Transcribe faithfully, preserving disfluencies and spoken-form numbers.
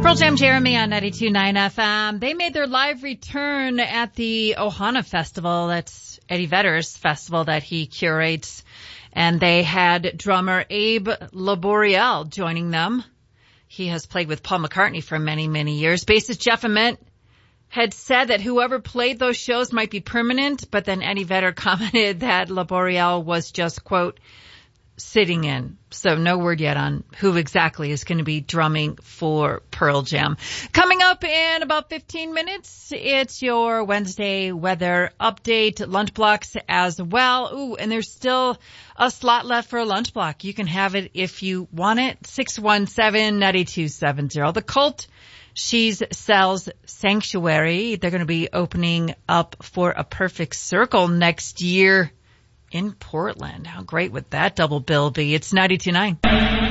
Pearl Jam, Jeremy on ninety-two point nine F M. They made their live return at the Ohana Festival. That's Eddie Vedder's festival that he curates. And they had drummer Abe Laboriel joining them. He has played with Paul McCartney for many, many years. Bassist Jeff Ament had said that whoever played those shows might be permanent, but then Eddie Vedder commented that Laboriel was just, quote, sitting in. So no word yet on who exactly is going to be drumming for Pearl Jam. Coming up in about fifteen minutes, it's your Wednesday weather update, lunch blocks as well. Ooh, and there's still a slot left for a lunch block. You can have it if you want it. six one seven, nine two seven zero. The Cult She's sells Sanctuary. They're going to be opening up for A Perfect Circle next year in Portland. How great would that double bill be? It's ninety-two point nine.